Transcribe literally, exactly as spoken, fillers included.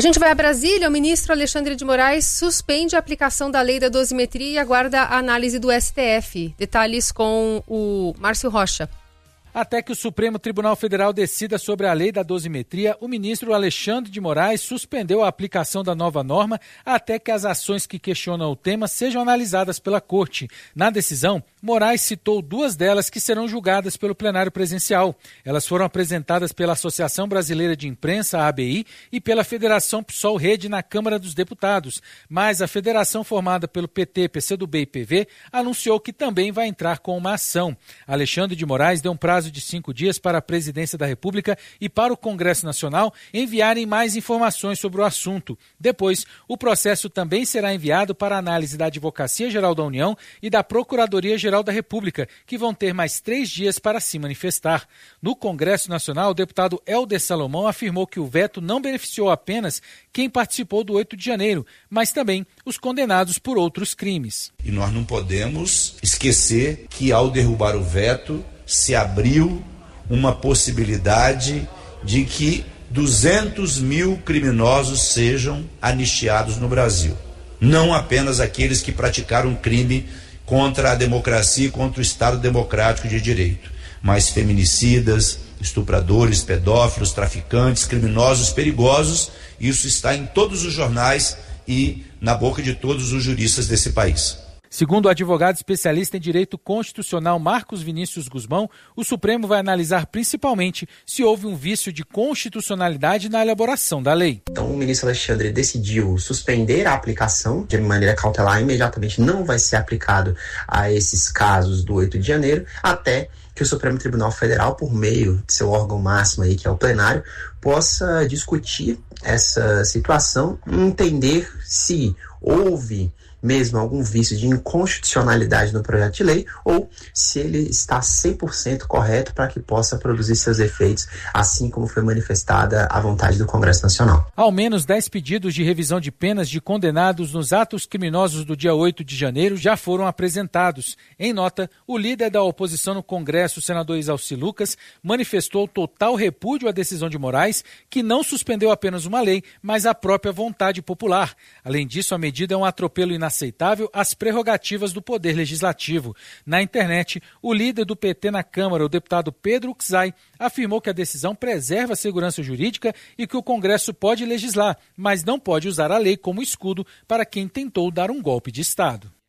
A gente vai a Brasília. O ministro Alexandre de Moraes suspende a aplicação da lei da dosimetria e aguarda a análise do S T F. Detalhes com o Márcio Rocha. Até que o Supremo Tribunal Federal decida sobre a lei da dosimetria, o ministro Alexandre de Moraes suspendeu a aplicação da nova norma até que as ações que questionam o tema sejam analisadas pela Corte. Na decisão, Moraes citou duas delas que serão julgadas pelo plenário presencial. Elas foram apresentadas pela Associação Brasileira de Imprensa, a A B I, e pela Federação PSOL Rede na Câmara dos Deputados. Mas a federação formada pelo P T, P C do B e P V anunciou que também vai entrar com uma ação. Alexandre de Moraes deu um prazo de cinco dias para a Presidência da República e para o Congresso Nacional enviarem mais informações sobre o assunto. Depois, o processo também será enviado para análise da Advocacia Geral da União e da Procuradoria-Geral da República, que vão ter mais três dias para se manifestar. No Congresso Nacional, o deputado Helder Salomão afirmou que o veto não beneficiou apenas quem participou do oito de janeiro, mas também os condenados por outros crimes. E nós não podemos esquecer que, ao derrubar o veto, se abriu uma possibilidade de que duzentos mil criminosos sejam anistiados no Brasil. Não apenas aqueles que praticaram crime contra a democracia e contra o Estado democrático de direito, mas feminicidas, estupradores, pedófilos, traficantes, criminosos perigosos. Isso está em todos os jornais e na boca de todos os juristas desse país. Segundo o advogado especialista em direito constitucional Marcos Vinícius Guzmão, o Supremo vai analisar principalmente se houve um vício de constitucionalidade na elaboração da lei. Então o ministro Alexandre decidiu suspender a aplicação de maneira cautelar, imediatamente não vai ser aplicado a esses casos do oito de janeiro, até que o Supremo Tribunal Federal, por meio de seu órgão máximo aí, que é o plenário, possa discutir essa situação, entender se houve mesmo algum vício de inconstitucionalidade no projeto de lei ou se ele está cem por cento correto para que possa produzir seus efeitos, assim como foi manifestada a vontade do Congresso Nacional. Ao menos dez pedidos de revisão de penas de condenados nos atos criminosos do dia oito de janeiro já foram apresentados. Em nota, o líder da oposição no Congresso, o senador Isalci Lucas, manifestou total repúdio à decisão de Moraes, que não suspendeu apenas uma lei, mas a própria vontade popular. Além disso, a medida é um atropelo inaceitável aceitável às prerrogativas do Poder Legislativo. Na internet, o líder do P T na Câmara, o deputado Pedro Uczai, afirmou que a decisão preserva a segurança jurídica e que o Congresso pode legislar, mas não pode usar a lei como escudo para quem tentou dar um golpe de Estado.